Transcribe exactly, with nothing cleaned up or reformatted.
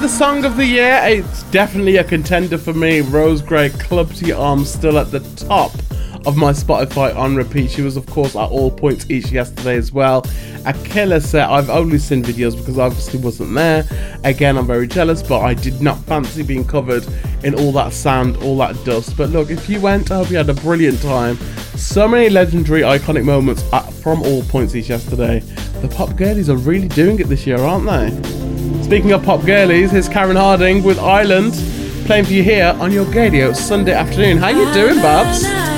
the song of the year, it's definitely a contender for me. Rose Gray, Club to Your Arms, still at the top of my Spotify on repeat. She was, of course, at all points each yesterday as well. A killer set. I've only seen videos because I obviously wasn't there. Again, I'm very jealous, but I did not fancy being covered in all that sand, all that dust. But look, if you went, I hope you had a brilliant time. So many legendary, iconic moments at, from all points each yesterday. The pop girlies are really doing it this year, aren't they? Speaking of pop girlies, here's Karen Harding with Island, playing for you here on your radio Sunday afternoon. How you doing, Babs?